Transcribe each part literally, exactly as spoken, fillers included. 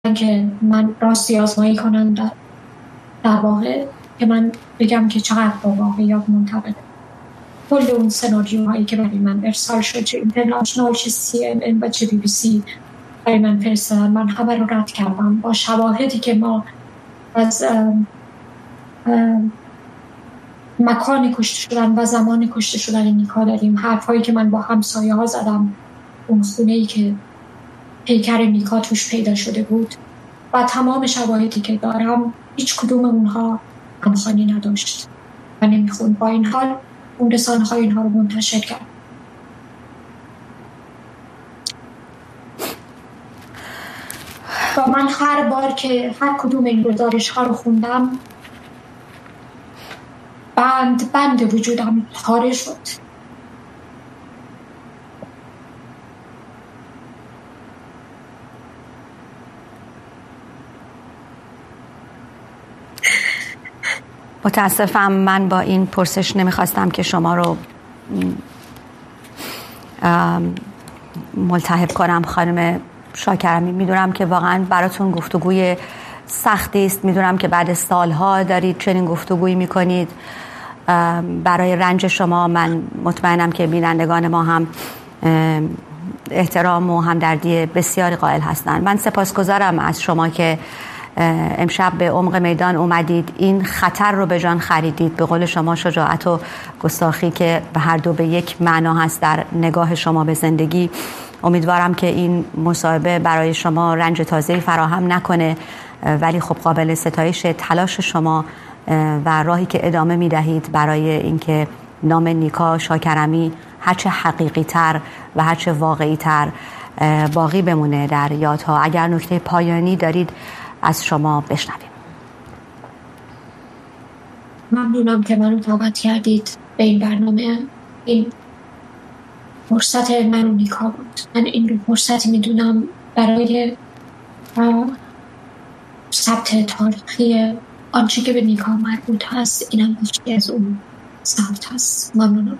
که من راستی آزمایی کنم در, در واقع که من بگم که چقدر با واقعیات منطبقه. کل اون سناریوهایی که برای من ارسال شد، چه اینترنشنال، چه سی ان ان و چه بی بی سی برای من فرستادن، من همه رو رد کردم با شواهدی که ما از ام ام مکان کشته شدن و زمان کشته شدن نیکا داریم. حرفایی که من با همسایه ها زدم، اون خونه‌ای که پیکر نیکا توش پیدا شده بود و تمام شواهدی که دارم، هیچ کدوم اونها همخوانی نداشت و نمیخوند. با این حال اون رسانه های اینها رو منتشر کرد. و من هر بار که هر کدوم این گزارش ها رو خوندم، بند بند وجودم پاره شد. متاسفم، من با این پرسش نمیخواستم که شما رو ملتهب کنم خانم شاکرمی. میدونم که واقعا براتون گفتگوی سختی است، میدونم که بعد سالها دارید چنین گفتگویی میکنید. برای رنج شما من مطمئنم که بینندگان ما هم احترام و همدردی بسیاری قائل هستند. من سپاسگزارم از شما که امشب به عمق میدان اومدید، این خطر رو به جان خریدید. به قول شما شجاعت و گستاخی که به هر دو به یک معنا هست در نگاه شما به زندگی. امیدوارم که این مصاحبه برای شما رنج تازه‌ای فراهم نکنه، ولی خب قابل ستایش تلاش شما و راهی که ادامه میدهید برای اینکه نام نیکا شاکرمی هرچه حقیقی تر و هرچه واقعی تر باقی بمونه در یادها. اگر نکته پایانی دارید از شما بشنویم. ممنونم که منو دعوت کردید به این برنامه. این فرصت من و نیکا بود. من این رو فرصتی میدونم برای ثبت تاریخی آنچه که به نیکا مربوط هست. اینم یکی از اون ثبت هست. ممنونم.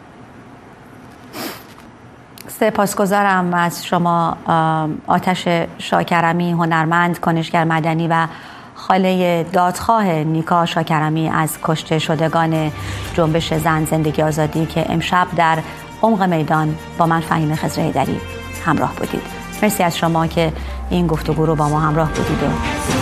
سپاسگزارم از شما آتش شاکرمی، هنرمند، کنشگر مدنی و خاله دادخواه نیکا شاکرمی از کشته شدگان جنبش زن زندگی آزادی که امشب در عمق میدان با من فهیمه خضر حیدری همراه بودید. مرسی از شما که این گفتگو رو با ما همراه بودید.